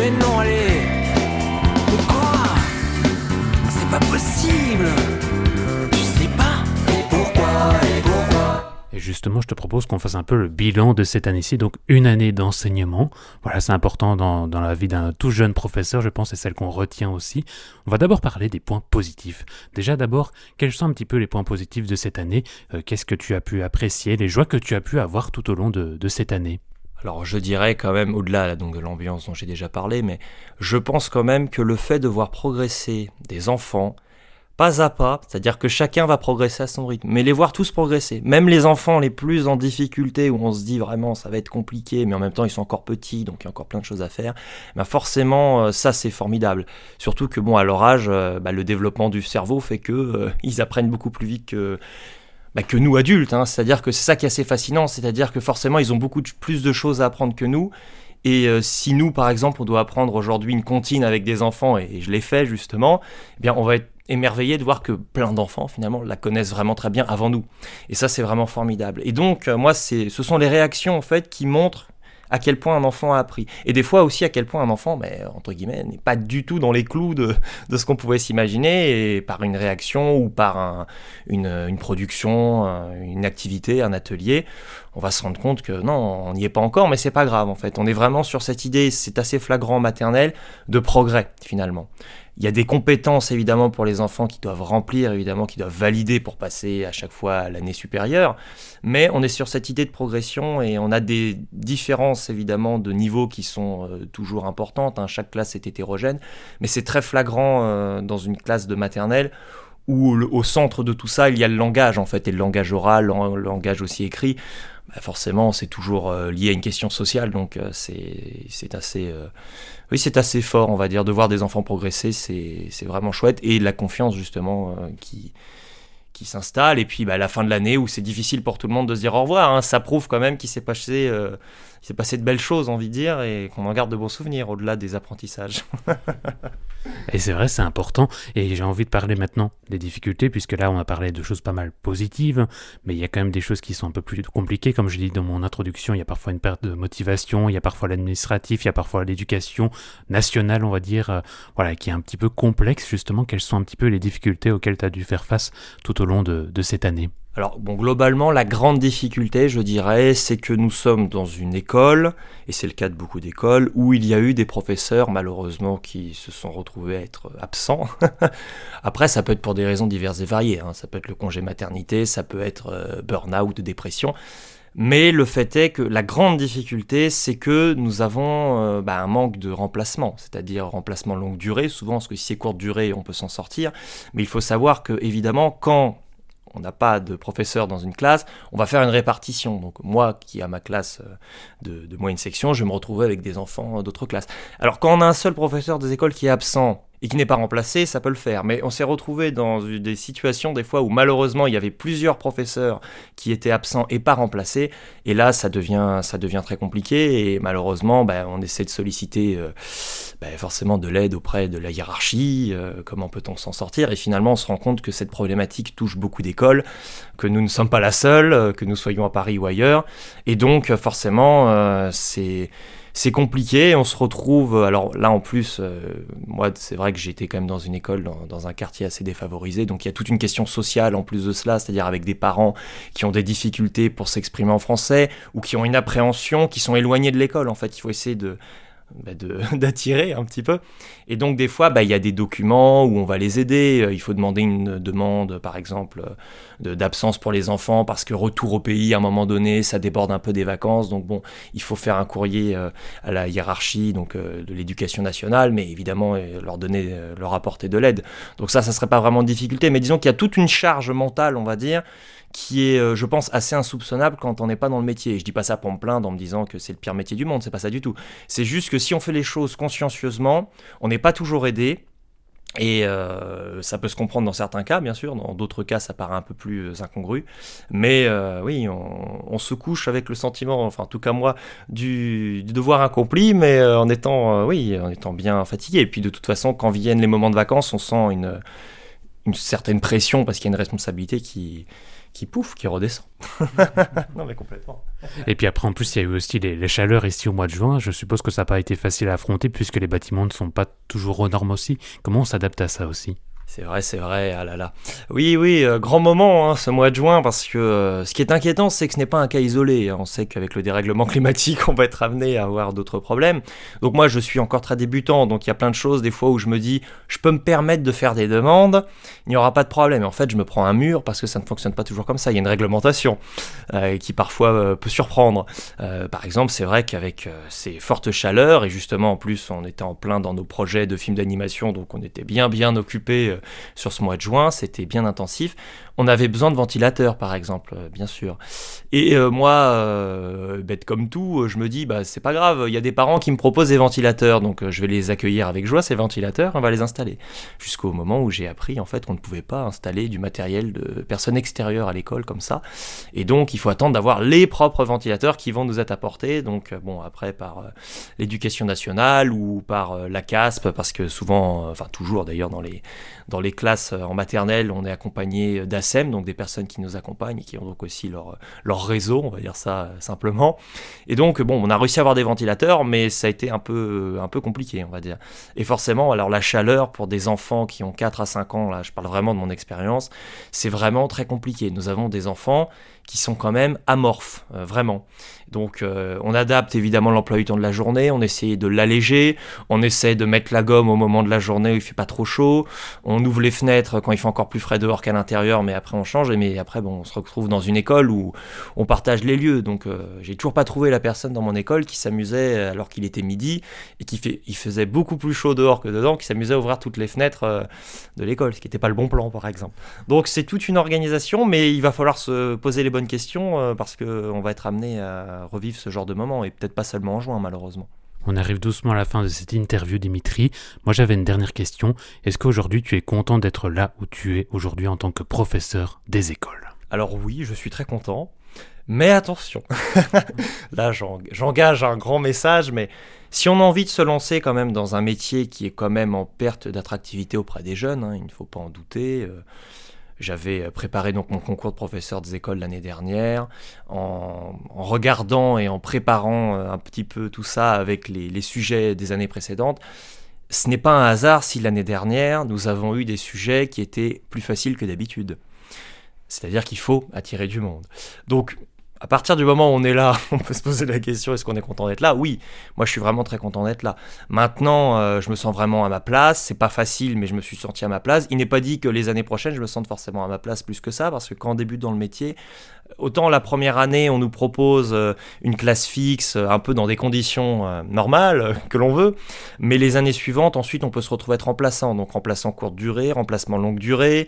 Mais non, allez. Mais quoi? C'est pas possible. Tu sais pas. Et pourquoi? Et pourquoi? Et justement, je te propose qu'on fasse un peu le bilan de cette année-ci, donc une année d'enseignement. Voilà, c'est important dans la vie d'un tout jeune professeur, je pense, c'est celle qu'on retient aussi. On va d'abord parler des points positifs. Déjà, d'abord, quels sont un petit peu les points positifs de cette année? Qu'est-ce que tu as pu apprécier, les joies que tu as pu avoir tout au long de cette année? Alors je dirais quand même, au-delà donc, de l'ambiance dont j'ai déjà parlé, mais je pense quand même que le fait de voir progresser des enfants, pas à pas, c'est-à-dire que chacun va progresser à son rythme, mais les voir tous progresser, même les enfants les plus en difficulté, où on se dit vraiment ça va être compliqué, mais en même temps ils sont encore petits, donc il y a encore plein de choses à faire, ben forcément ça c'est formidable. Surtout que bon, à leur âge, le développement du cerveau fait que ils apprennent beaucoup plus vite que nous adultes, hein. C'est-à-dire que c'est ça qui est assez fascinant, c'est-à-dire que forcément ils ont beaucoup plus de choses à apprendre que nous, et si nous par exemple on doit apprendre aujourd'hui une comptine avec des enfants, et je l'ai fait justement, eh bien on va être émerveillé de voir que plein d'enfants finalement la connaissent vraiment très bien avant nous, et ça c'est vraiment formidable. Et donc moi ce sont les réactions en fait qui montrent à quel point un enfant a appris. Et des fois aussi à quel point un enfant, entre guillemets, n'est pas du tout dans les clous de ce qu'on pouvait s'imaginer, et par une réaction ou par une production, une activité, un atelier, on va se rendre compte que non, on n'y est pas encore, mais c'est pas grave en fait. On est vraiment sur cette idée, c'est assez flagrant en maternelle, de progrès finalement. Il y a des compétences évidemment pour les enfants qui doivent remplir, évidemment, qui doivent valider pour passer à chaque fois à l'année supérieure. Mais on est sur cette idée de progression, et on a des différences évidemment de niveau qui sont toujours importantes, hein. Chaque classe est hétérogène, mais c'est très flagrant dans une classe de maternelle où au centre de tout ça il y a le langage en fait, et le langage oral, le langage aussi écrit. Forcément c'est toujours lié à une question sociale, donc c'est assez... Oui, c'est assez fort, on va dire, de voir des enfants progresser, c'est vraiment chouette, et la confiance justement qui s'installe, et puis à la fin de l'année où c'est difficile pour tout le monde de se dire au revoir, hein, ça prouve quand même qu'il s'est passé de belles choses, envie de dire, et qu'on en garde de bons souvenirs au-delà des apprentissages. Et c'est vrai, c'est important, et j'ai envie de parler maintenant des difficultés, puisque là on a parlé de choses pas mal positives, mais il y a quand même des choses qui sont un peu plus compliquées. Comme je dis dans mon introduction, il y a parfois une perte de motivation, il y a parfois l'administratif, il y a parfois l'éducation nationale, on va dire, qui est un petit peu complexe justement. Quelles sont un petit peu les difficultés auxquelles tu as dû faire face tout au long de cette année? Alors bon, globalement, la grande difficulté, je dirais, c'est que nous sommes dans une école, et c'est le cas de beaucoup d'écoles, où il y a eu des professeurs, malheureusement, qui se sont retrouvés à être absents. Après, ça peut être pour des raisons diverses et variées, hein. Ça peut être le congé maternité, ça peut être burn-out, dépression. Mais le fait est que la grande difficulté, c'est que nous avons un manque de remplacement, c'est-à-dire remplacement longue durée, souvent, parce que si c'est courte durée, on peut s'en sortir. Mais il faut savoir que, évidemment, quand on n'a pas de professeur dans une classe, on va faire une répartition. Donc moi, qui a ma classe de moyenne section, je vais me retrouver avec des enfants d'autres classes. Alors quand on a un seul professeur des écoles qui est absent et qui n'est pas remplacé, ça peut le faire. Mais on s'est retrouvé dans des situations des fois où malheureusement il y avait plusieurs professeurs qui étaient absents et pas remplacés. Et là, ça devient très compliqué. Et malheureusement, on essaie de solliciter forcément de l'aide auprès de la hiérarchie. Comment peut-on s'en sortir? Et finalement, on se rend compte que cette problématique touche beaucoup d'écoles, que nous ne sommes pas la seule, que nous soyons à Paris ou ailleurs. Et donc, forcément, c'est compliqué, on se retrouve, alors là en plus, moi c'est vrai que j'étais quand même dans une école, dans un quartier assez défavorisé, donc il y a toute une question sociale en plus de cela, c'est-à-dire avec des parents qui ont des difficultés pour s'exprimer en français, ou qui ont une appréhension, qui sont éloignés de l'école en fait, il faut essayer d'attirer un petit peu. Et donc des fois il y a des documents où on va les aider, il faut demander une demande par exemple d'absence pour les enfants parce que retour au pays à un moment donné ça déborde un peu des vacances, donc bon il faut faire un courrier à la hiérarchie donc de l'éducation nationale, mais évidemment leur apporter de l'aide. Donc ça serait pas vraiment de difficulté, mais disons qu'il y a toute une charge mentale, on va dire, qui est, je pense, assez insoupçonnable quand on n'est pas dans le métier. Et je dis pas ça pour me plaindre en me disant que c'est le pire métier du monde, c'est pas ça du tout. C'est juste que si on fait les choses consciencieusement, on n'est pas toujours aidé. Et ça peut se comprendre dans certains cas, bien sûr. Dans d'autres cas, ça paraît un peu plus incongru. Mais oui, on se couche avec le sentiment, enfin en tout cas moi, du devoir accompli, mais en étant bien fatigué. Et puis de toute façon, quand viennent les moments de vacances, on sent une certaine pression parce qu'il y a une responsabilité qui qui redescend. Non mais complètement. Et puis après, en plus, il y a eu aussi les chaleurs ici au mois de juin. Je suppose que ça n'a pas été facile à affronter puisque les bâtiments ne sont pas toujours aux normes aussi. Comment on s'adapte à ça aussi ? C'est vrai, ah là là. Oui, grand moment ce mois de juin, parce que ce qui est inquiétant, c'est que ce n'est pas un cas isolé. On sait qu'avec le dérèglement climatique, on va être amené à avoir d'autres problèmes. Donc moi, je suis encore très débutant, donc il y a plein de choses des fois où je me dis, je peux me permettre de faire des demandes, il n'y aura pas de problème. Et en fait, je me prends un mur parce que ça ne fonctionne pas toujours comme ça. Il y a une réglementation qui parfois peut surprendre. Par exemple, c'est vrai qu'avec ces fortes chaleurs, et justement en plus, on était en plein dans nos projets de films d'animation, donc on était bien occupés sur ce mois de juin, c'était bien intensif. On avait besoin de ventilateurs, par exemple, bien sûr. Et moi, bête comme tout, je me dis, c'est pas grave, il y a des parents qui me proposent des ventilateurs, donc je vais les accueillir avec joie, ces ventilateurs, on va les installer. Jusqu'au moment où j'ai appris, en fait, qu'on ne pouvait pas installer du matériel de personnes extérieures à l'école comme ça. Et donc, il faut attendre d'avoir les propres ventilateurs qui vont nous être apportés. Donc, après, par l'éducation nationale ou par la CASP, parce que souvent, toujours d'ailleurs dans les classes en maternelle, on est accompagné d'ASEM, donc des personnes qui nous accompagnent et qui ont donc aussi leur réseau, on va dire ça simplement. Et donc, on a réussi à avoir des ventilateurs, mais ça a été un peu compliqué, on va dire. Et forcément, alors la chaleur pour des enfants qui ont 4 à 5 ans, là je parle vraiment de mon expérience, c'est vraiment très compliqué. Nous avons des enfants qui sont quand même amorphes, vraiment. Donc on adapte évidemment l'emploi du temps de la journée, on essaie de l'alléger, on essaie de mettre la gomme au moment de la journée où il fait pas trop chaud, on ouvre les fenêtres quand il fait encore plus frais dehors qu'à l'intérieur, mais après on change, mais après on se retrouve dans une école où on partage les lieux. Donc j'ai toujours pas trouvé la personne dans mon école qui s'amusait alors qu'il était midi et il faisait beaucoup plus chaud dehors que dedans, qui s'amusait à ouvrir toutes les fenêtres de l'école, ce qui n'était pas le bon plan par exemple. Donc c'est toute une organisation, mais il va falloir se poser les bonnes questions parce qu'on va être amené à revivre ce genre de moment, et peut-être pas seulement en juin malheureusement. On arrive doucement à la fin de cette interview, Dimitri. Moi j'avais une dernière question. Est-ce qu'aujourd'hui tu es content d'être là où tu es aujourd'hui en tant que professeur des écoles ? Alors oui, je suis très content, mais attention, là j'engage un grand message, mais si on a envie de se lancer quand même dans un métier qui est quand même en perte d'attractivité auprès des jeunes, il ne faut pas en douter. J'avais préparé donc mon concours de professeur des écoles l'année dernière, en regardant et en préparant un petit peu tout ça avec les sujets des années précédentes. Ce n'est pas un hasard si l'année dernière, nous avons eu des sujets qui étaient plus faciles que d'habitude. C'est-à-dire qu'il faut attirer du monde. Donc, à partir du moment où on est là, on peut se poser la question, est-ce qu'on est content d'être là ? Oui, moi je suis vraiment très content d'être là. Maintenant, je me sens vraiment à ma place, c'est pas facile, mais je me suis senti à ma place. Il n'est pas dit que les années prochaines, je me sente forcément à ma place plus que ça, parce que quand on débute dans le métier, autant la première année, on nous propose une classe fixe, un peu dans des conditions normales que l'on veut, mais les années suivantes, ensuite, on peut se retrouver être remplaçant, donc remplaçant courte durée, remplacement longue durée,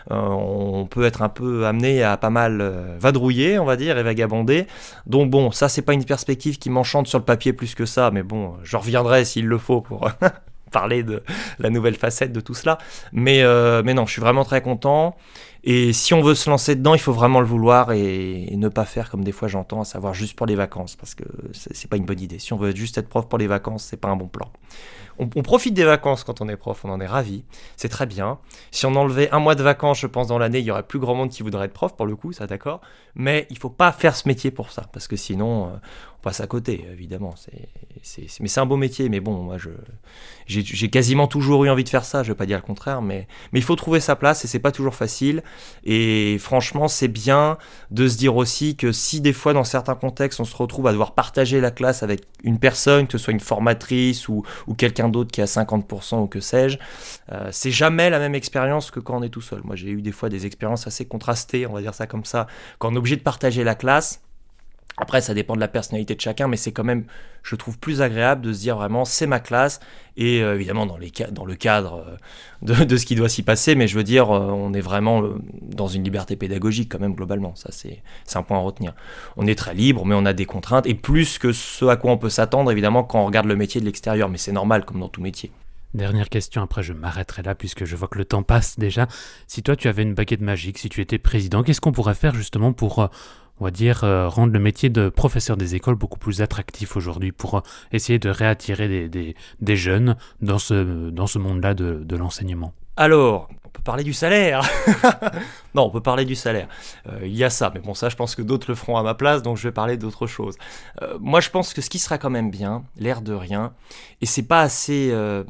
on peut être un peu amené à pas mal vadrouiller, on va dire, et vagabonder. Donc bon, ça, c'est pas une perspective qui m'enchante sur le papier plus que ça, mais bon, je reviendrai s'il le faut pour parler de la nouvelle facette de tout cela. Mais non, je suis vraiment très content. Et si on veut se lancer dedans, il faut vraiment le vouloir et ne pas faire comme des fois j'entends, à savoir juste pour les vacances, parce que c'est pas une bonne idée. Si on veut juste être prof pour les vacances, c'est pas un bon plan. On profite des vacances quand on est prof, on en est ravi, c'est très bien. Si on enlevait un mois de vacances, je pense, dans l'année, il y aurait plus grand monde qui voudrait être prof, pour le coup, ça d'accord. Mais il faut pas faire ce métier pour ça, parce que sinon, on passe à côté, évidemment. Mais c'est un beau métier, mais bon, moi, j'ai quasiment toujours eu envie de faire ça, je vais pas dire le contraire, mais il faut trouver sa place, et c'est pas toujours facile. Et franchement, c'est bien de se dire aussi que si des fois, dans certains contextes, on se retrouve à devoir partager la classe avec une personne, que ce soit une formatrice ou quelqu'un d'autre qui a 50% ou que sais-je, c'est jamais la même expérience que quand on est tout seul. Moi, j'ai eu des fois des expériences assez contrastées, on va dire ça comme ça, quand on est obligé de partager la classe. Après, ça dépend de la personnalité de chacun, mais c'est quand même, je trouve, plus agréable de se dire vraiment, c'est ma classe, et évidemment dans le cadre de ce qui doit s'y passer, mais je veux dire, on est vraiment dans une liberté pédagogique quand même, globalement, ça c'est un point à retenir. On est très libre, mais on a des contraintes, et plus que ce à quoi on peut s'attendre, évidemment, quand on regarde le métier de l'extérieur, mais c'est normal, comme dans tout métier. Dernière question, après je m'arrêterai là puisque je vois que le temps passe déjà. Si toi tu avais une baguette magique, si tu étais président, qu'est-ce qu'on pourrait faire justement pour, on va dire, rendre le métier de professeur des écoles beaucoup plus attractif aujourd'hui, pour essayer de réattirer des jeunes dans ce monde-là de l'enseignement ? Alors, on peut parler du salaire. Non, on peut parler du salaire. Il y a ça, mais bon, ça, je pense que d'autres le feront à ma place, donc je vais parler d'autre chose. Moi, je pense que ce qui sera quand même bien, l'air de rien, et c'est pas assez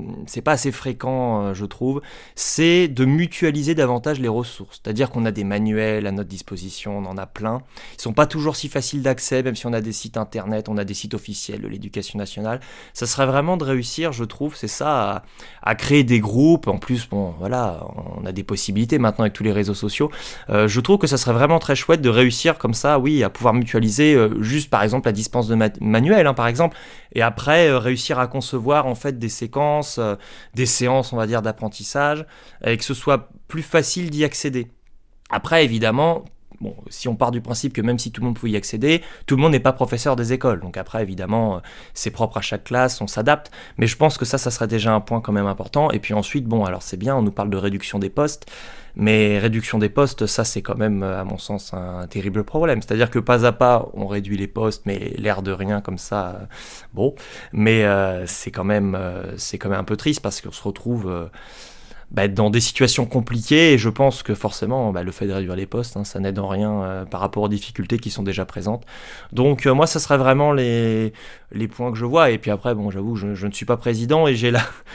fréquent, je trouve, c'est de mutualiser davantage les ressources. C'est-à-dire qu'on a des manuels à notre disposition, on en a plein. Ils sont pas toujours si faciles d'accès, même si on a des sites internet, on a des sites officiels de l'Éducation nationale. Ça serait vraiment de réussir, je trouve, c'est ça, à créer des groupes. En plus, bon, voilà, on a des possibilités maintenant avec tous les réseaux sociaux. Je trouve que ça serait vraiment très chouette de réussir comme ça, oui, à pouvoir mutualiser juste par exemple la dispense de manuel, par exemple, et après réussir à concevoir en fait des séquences, des séances, on va dire, d'apprentissage, et que ce soit plus facile d'y accéder. Après, évidemment, bon, si on part du principe que même si tout le monde pouvait y accéder, tout le monde n'est pas professeur des écoles. Donc après, évidemment, c'est propre à chaque classe, on s'adapte. Mais je pense que ça serait déjà un point quand même important. Et puis ensuite, bon, alors c'est bien, on nous parle de réduction des postes. Mais réduction des postes, ça c'est quand même, à mon sens, un terrible problème. C'est-à-dire que pas à pas, on réduit les postes, mais l'air de rien comme ça, bon. Mais c'est quand même un peu triste parce qu'on se retrouve... dans des situations compliquées, et je pense que forcément le fait de réduire les postes, ça n'aide en rien par rapport aux difficultés qui sont déjà présentes. Donc moi ça serait vraiment les points que je vois, et puis après bon, j'avoue, je ne suis pas président et j'ai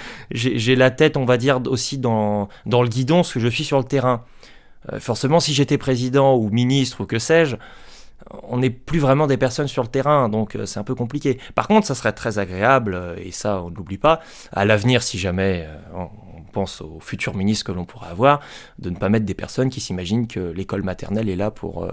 la tête, on va dire, aussi dans le guidon, parce que je suis sur le terrain. Forcément, si j'étais président ou ministre ou que sais-je, on n'est plus vraiment des personnes sur le terrain, donc c'est un peu compliqué. Par contre, ça serait très agréable, et ça on ne l'oublie pas, à l'avenir, si jamais on pense aux futurs ministres que l'on pourra avoir, de ne pas mettre des personnes qui s'imaginent que l'école maternelle est là pour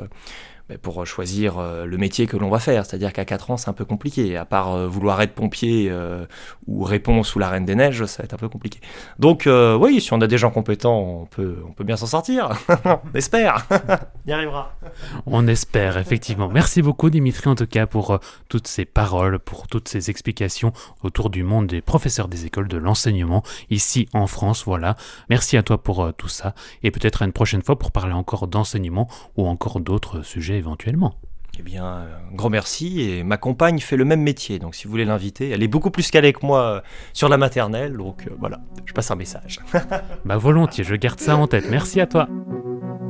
choisir le métier que l'on va faire. C'est-à-dire qu'à 4 ans, c'est un peu compliqué. À part vouloir être pompier ou réponse sous la Reine des Neiges, ça va être un peu compliqué. Donc oui, si on a des gens compétents, on peut bien s'en sortir. On espère. On y arrivera. On espère, effectivement. Merci beaucoup, Dimitri, en tout cas, pour toutes ces paroles, pour toutes ces explications autour du monde des professeurs des écoles de l'enseignement, ici en France, voilà. Merci à toi pour tout ça, et peut-être à une prochaine fois pour parler encore d'enseignement ou encore d'autres sujets éventuellement. Eh bien, un grand merci, et ma compagne fait le même métier, donc si vous voulez l'inviter, elle est beaucoup plus calée que moi sur la maternelle, donc voilà, je passe un message. Volontiers, je garde ça en tête. Merci à toi.